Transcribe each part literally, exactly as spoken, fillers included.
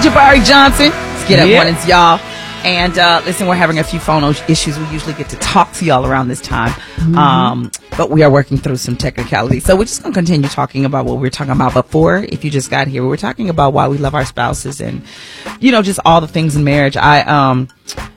Jabari Johnson. Let's get up Yeah. mornings, y'all. And uh, listen, we're having a few phone issues. We usually get to talk to y'all around this time. Mm-hmm. Um, but we are working through some technicalities. So we're just going to continue talking about what we were talking about before. If you just got here, we were talking about why we love our spouses and, you know, just all the things in marriage. I um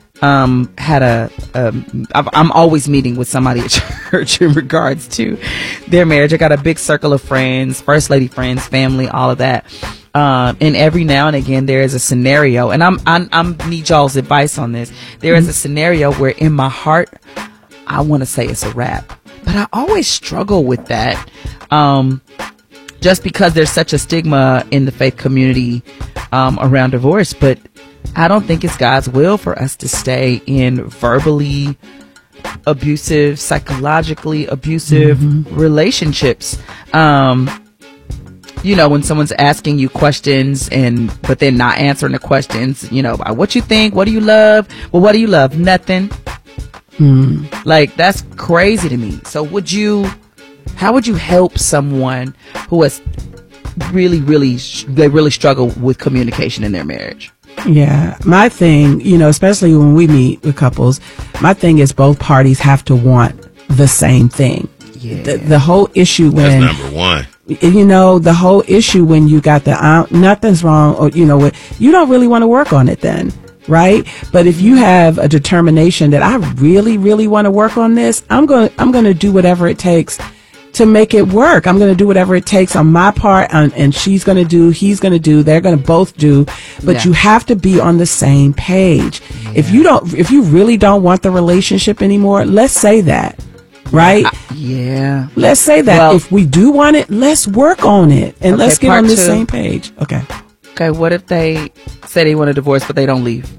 um had a, um, I'm always meeting with somebody at church in regards to their marriage. I got a big circle of friends, first lady friends, family, all of that. Um, and every now and again there is a scenario, and I'm, I'm, I'm need y'all's advice on this. There is a scenario where in my heart, I want to say it's a wrap, but I always struggle with that. Um, just because there's such a stigma in the faith community, um, around divorce, but I don't think it's God's will for us to stay in verbally abusive, psychologically abusive mm-hmm. relationships. Um, you know, when someone's asking you questions and, but then not answering the questions, you know, about what you think, what do you love? Well, what do you love? Nothing. Hmm. Like, that's crazy to me. So would you, how would you help someone who has really, really, they really struggle with communication in their marriage? Yeah. My thing, you know, especially when we meet with couples, my thing is both parties have to want the same thing. Yeah. The, the whole issue when, That's number one. you know, the whole issue when you got the, uh, nothing's wrong, or, you know, you don't really want to work on it then. Right. But if you have a determination that I really, really want to work on this, I'm going to, I'm going to do whatever it takes to make it work. I'm going to do whatever it takes on my part, and, and she's going to do, he's going to do, they're going to both do, but Yeah. you have to be on the same page. Yeah. If you don't, if you really don't want the relationship anymore, let's say that. Right? I, yeah. Let's say that. Well, if we do want it, let's work on it, and Okay, let's get part on the two. same page. Okay. Okay, what if they say they want a divorce, but they don't leave?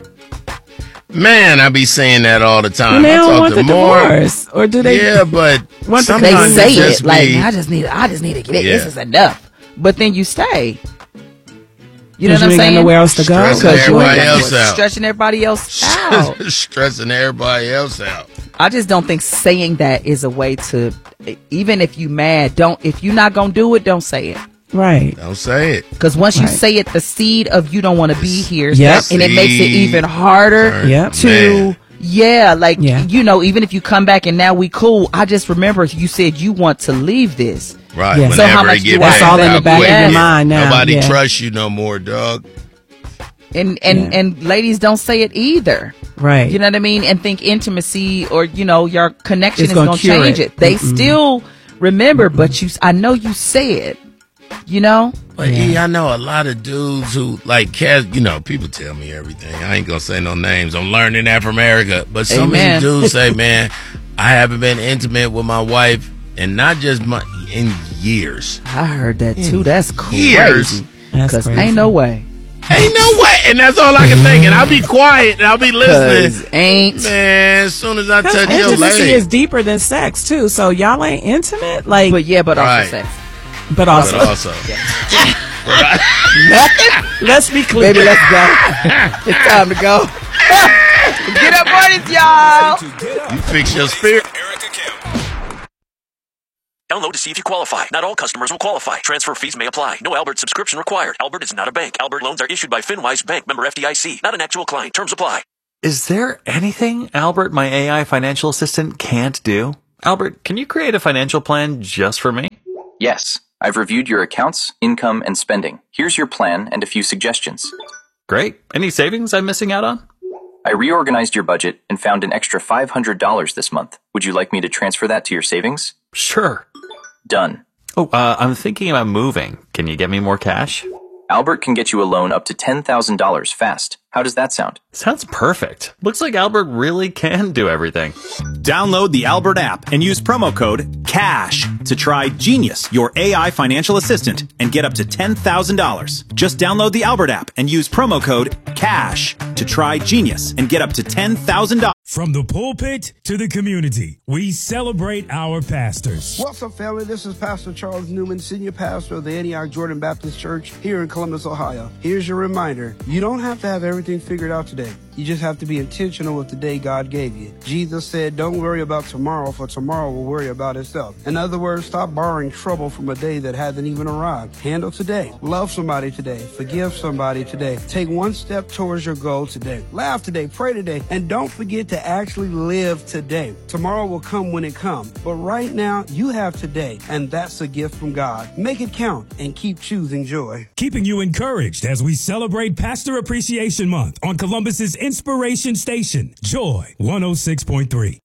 Man, I be saying that all the time. And they I don't talk want to the more. divorce, or do they? Yeah, but want the- They sometimes say just it like, be- I just need, I just need to get it. Yeah. This is enough. But then you stay. You know what Because I'm you ain't got saying? nowhere else to go. Stressing Because you ain't everybody got else no- out. stretching everybody else out. stressing everybody else out. I just don't think saying that is a way to, even if you mad, don't, if you're not going to do it, don't say it. Right. Don't say it. Because once you Right. say it, the seed of you don't want to be here, Yep. and it makes it even harder Turn- Yep. to, Man. yeah, like, Yeah. you know, even if you come back and now we cool, I just remember you said you want to leave this. Right. Yeah. Whenever So how it much get do I bad, That's all in how the back of quick your it get. mind now, Nobody yeah. trusts you no more, dog. And, and, Yeah. and ladies don't say it either. Right. You know what I mean? And think intimacy or, you know, your connection It's is gonna going to cure change it. it. They Mm-mm. still remember, but you, I know you said, you know? But Yeah. E, I know a lot of dudes who like Cas. You know, people tell me everything. I ain't gonna say no names. I'm learning that from Erica. But so Amen. many dudes say, "Man, I haven't been intimate with my wife, and not just my in years. I heard that too. That's Years. crazy. That's Because crazy. ain't no way. Ain't no way." And that's all I can think. And I'll be quiet and I'll be listening. Because ain't. Man, as soon as I Because touch your intimacy leg, is deeper than sex too. So y'all ain't intimate, like, But yeah, but also Right. sex. but but also, also, let's be clear. Baby, let's go. It's time to go. Get up mornings, y'all. you fix your spirit. Download to see if you qualify. Not all customers will qualify. Transfer fees may apply. No Albert subscription required. Albert is not a bank. Albert loans are issued by FinWise Bank, member F D I C. Not an actual client. Terms apply. Is there anything Albert, my A I financial assistant, can't do? Albert, can you create a financial plan just for me? Yes, I've reviewed your accounts, income, and spending. Here's your plan and a few suggestions. Great. Any savings I'm missing out on? I reorganized your budget and found an extra five hundred dollars this month. Would you like me to transfer that to your savings? Sure. Done. Oh, uh, I'm thinking about moving. Can you get me more cash? Albert can get you a loan up to ten thousand dollars fast. How does that sound? Sounds perfect. Looks like Albert really can do everything. Download the Albert app and use promo code CASH to try Genius, your A I financial assistant, and get up to ten thousand dollars. Just download the Albert app and use promo code CASH to try Genius and get up to ten thousand dollars. From the pulpit to the community, we celebrate our pastors. What's up, family? This is Pastor Charles Newman, Senior Pastor of the Antioch Jordan Baptist Church here in Columbus, Ohio. Here's your reminder. You don't have to have everything figured out today. You just have to be intentional with the day God gave you. Jesus said, don't worry about tomorrow, for tomorrow will worry about itself. In other words, stop borrowing trouble from a day that hasn't even arrived. Handle today. Love somebody today. Forgive somebody today. Take one step towards your goal today. Laugh today. Pray today. And don't forget to actually live today. Tomorrow will come when it comes. But right now, you have today, and that's a gift from God. Make it count and keep choosing joy. Keeping you encouraged as we celebrate Pastor Appreciation Month on Columbus's Inspiration Station, Joy one oh six point three.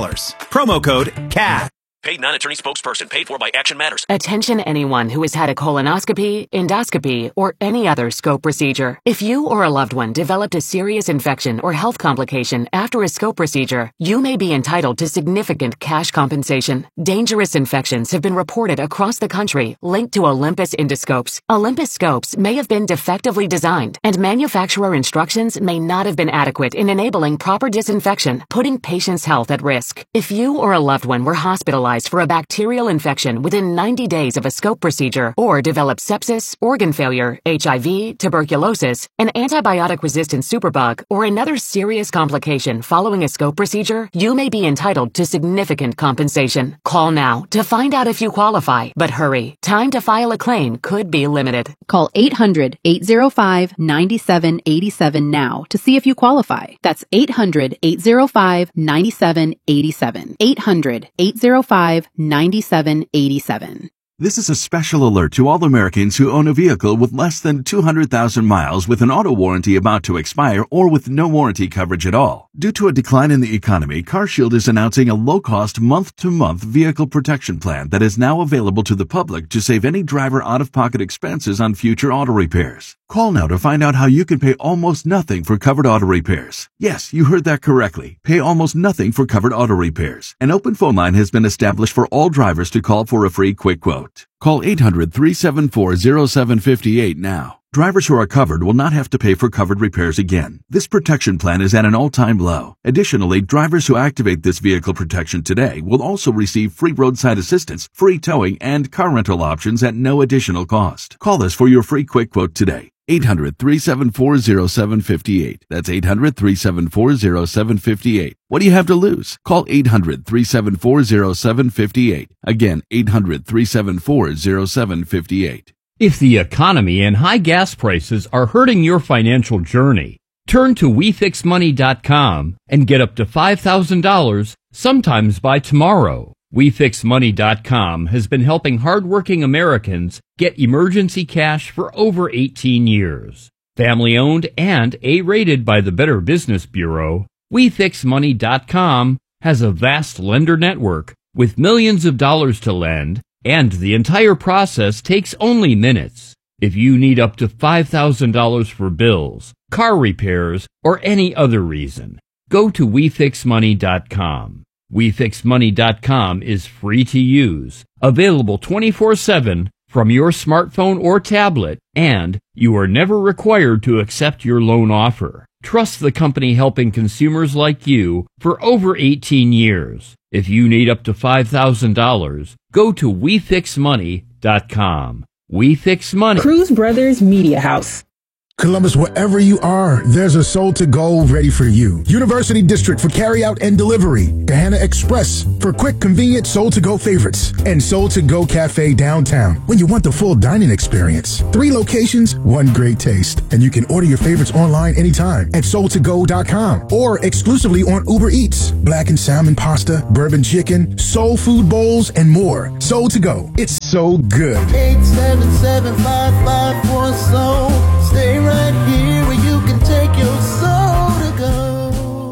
Promo code C A T. Paid non-attorney spokesperson. Paid for by Action Matters. Attention anyone who has had a colonoscopy, endoscopy, or any other scope procedure. If you or a loved one developed a serious infection or health complication after a scope procedure, you may be entitled to significant cash compensation. Dangerous infections have been reported across the country linked to Olympus endoscopes. Olympus scopes may have been defectively designed, and manufacturer instructions may not have been adequate in enabling proper disinfection, putting patients' health at risk. If you or a loved one were hospitalized for a bacterial infection within ninety days of a scope procedure, or developed sepsis, organ failure, H I V, tuberculosis, an antibiotic-resistant superbug, or another serious complication following a scope procedure, you may be entitled to significant compensation. Call now to find out if you qualify, but hurry. Time to file a claim could be limited. Call eight hundred, eight oh five, nine seven eight seven now to see if you qualify. That's eight hundred, eight oh five, nine seven eight seven. eight hundred, eight oh five, nine seven eight seven. This is a special alert to all Americans who own a vehicle with less than two hundred thousand miles with an auto warranty about to expire or with no warranty coverage at all. Due to a decline in the economy, CarShield is announcing a low-cost month-to-month vehicle protection plan that is now available to the public to save any driver out-of-pocket expenses on future auto repairs. Call now to find out how you can pay almost nothing for covered auto repairs. Yes, you heard that correctly. Pay almost nothing for covered auto repairs. An open phone line has been established for all drivers to call for a free quick quote. Call eight hundred, three seven four, oh seven five eight now. Drivers who are covered will not have to pay for covered repairs again. This protection plan is at an all-time low. Additionally, drivers who activate this vehicle protection today will also receive free roadside assistance, free towing, and car rental options at no additional cost. Call us for your free quick quote today. eight hundred, three seven four, oh seven five eight. That's eight hundred, three seven four, oh seven five eight. What do you have to lose? Call eight hundred, three seven four, oh seven five eight. Again, eight hundred, three seven four, oh seven five eight. If the economy and high gas prices are hurting your financial journey, turn to we fix money dot com and get up to five thousand dollars sometimes by tomorrow. we fix money dot com has been helping hardworking Americans get emergency cash for over eighteen years. Family owned and A-rated by the Better Business Bureau, we fix money dot com has a vast lender network with millions of dollars to lend, and the entire process takes only minutes. If you need up to five thousand dollars for bills, car repairs, or any other reason, go to we fix money dot com. we fix money dot com is free to use, available twenty-four seven from your smartphone or tablet, and you are never required to accept your loan offer. Trust the company helping consumers like you for over eighteen years. If you need up to five thousand dollars, go to we fix money dot com. We Fix Money. Cruz Brothers Media House. Columbus, wherever you are, there's a Soul to Go ready for you. University District for carryout and delivery. Kahana Express for quick, convenient Soul to Go favorites. And Soul to Go Cafe downtown when you want the full dining experience. Three locations, one great taste. And you can order your favorites online anytime at soul to go dot com or exclusively on Uber Eats. Black and salmon pasta, bourbon chicken, soul food bowls, and more. Soul to Go. It's so good. eight seven seven, five five four, soul. Stay right here where you can take your soul to go.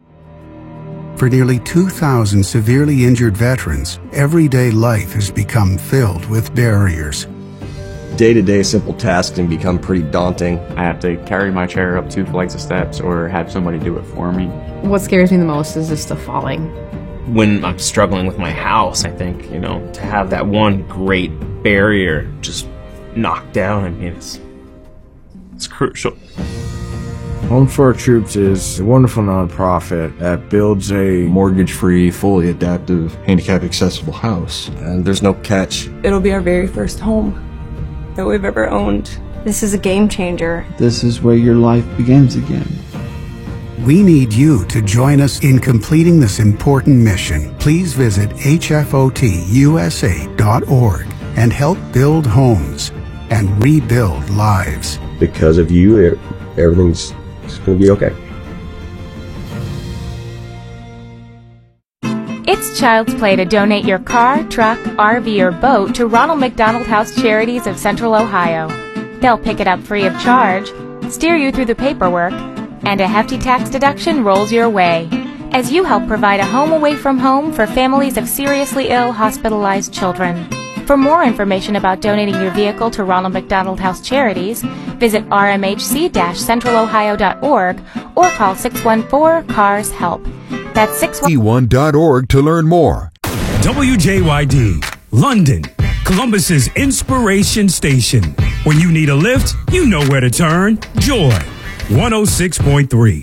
For nearly two thousand severely injured veterans, everyday life has become filled with barriers. Day-to-day simple tasks can become pretty daunting. I have to carry my chair up two flights of steps or have somebody do it for me. What scares me the most is just the falling. When I'm struggling with my house, I think, you know, to have that one great barrier just knocked down, I mean, it's It's crucial. Home for Our Troops is a wonderful nonprofit that builds a mortgage-free, fully adaptive, handicap-accessible house. And there's no catch. It'll be our very first home that we've ever owned. This is a game changer. This is where your life begins again. We need you to join us in completing this important mission. Please visit H F O T U S A dot org and help build homes and rebuild lives. Because of you, everything's going to be okay. It's child's play to donate your car, truck, R V, or boat to Ronald McDonald House Charities of Central Ohio. They'll pick it up free of charge, steer you through the paperwork, and a hefty tax deduction rolls your way as you help provide a home away from home for families of seriously ill, hospitalized children. For more information about donating your vehicle to Ronald McDonald House Charities, visit r m h c dash central ohio dot org or call six one four, C A R S HELP. That's six one dot org to learn more. W J Y D, London, Columbus's inspiration station. When you need a lift, you know where to turn. Joy, one oh six point three.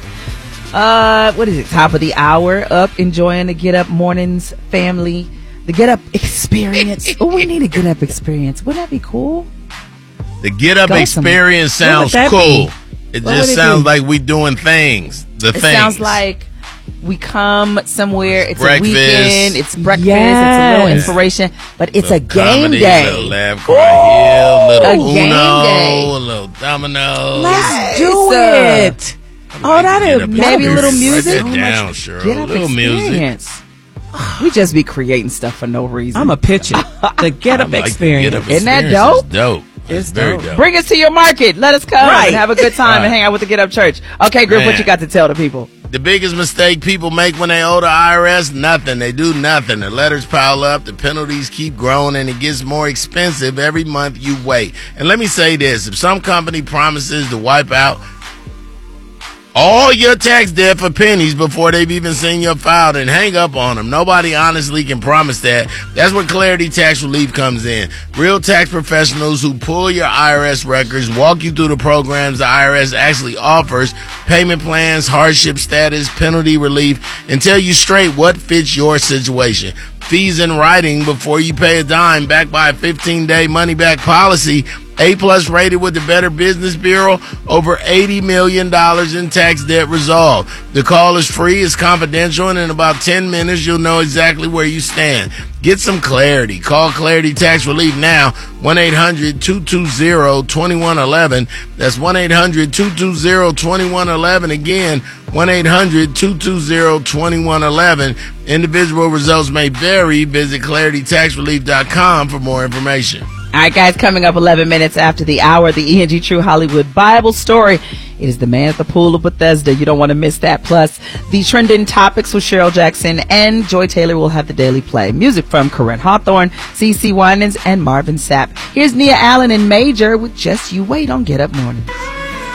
Uh, what is it? Top of the hour, up enjoying the Get Up Mornings family. The Get Up Experience. Oh, we need a Get Up Experience. Wouldn't that be cool? The Get Up Go Experience somewhere. sounds What would that cool. be? It What just would it sounds be? like we doing things. The It things. sounds like we come somewhere. It's Breakfast. a weekend. It's breakfast. Yes. It's a little inspiration, but it's a game Comedy, day. little laugh, cry, hill, little A Uno, game day. a little domino. Let's do do it. it. Oh, that'd maybe a little music. Write that down, Cheryl. Get A Up little music. Experience. We just be creating stuff for no reason. I'm a pitch it. The Get Up I like the Experience. Get Up Isn't that Experience. dope? It's dope. It's very dope. dope. Bring us to your market. Let us come Right. and have a good time Right. and hang out with the Get Up Church. Okay, Griff, what Man. you got to tell the people? The biggest mistake people make when they owe the I R S, nothing. They do nothing. The letters pile up, the penalties keep growing, and it gets more expensive every month you wait. And let me say this, if some company promises to wipe out all your tax debt for pennies before they've even seen your file, then hang up on them. Nobody honestly can promise that. That's where Clarity Tax Relief comes in. Real tax professionals who pull your I R S records, walk you through the programs the I R S actually offers, payment plans, hardship status, penalty relief, and tell you straight what fits your situation. Fees in writing before you pay a dime, backed by a fifteen-day money-back policy. A-plus rated with the Better Business Bureau, over eighty million dollars in tax debt resolved. The call is free, it's confidential, and in about ten minutes, you'll know exactly where you stand. Get some clarity. Call Clarity Tax Relief now, one eight hundred two two zero two one one one. That's one eight hundred two two zero two one one one. Again, one eight hundred two two zero two one one one. Individual results may vary. Visit clarity tax relief dot com for more information. All right, guys, coming up eleven minutes after the hour, the E N G True Hollywood Bible Story. It is the man at the pool of Bethesda. You don't want to miss that. Plus, the trending topics with Cheryl Jackson and Joy Taylor will have the daily play. Music from Corinne Hawthorne, C C Winans, and Marvin Sapp. Here's Nia Allen and Major with Just You Wait on Get Up Mornings.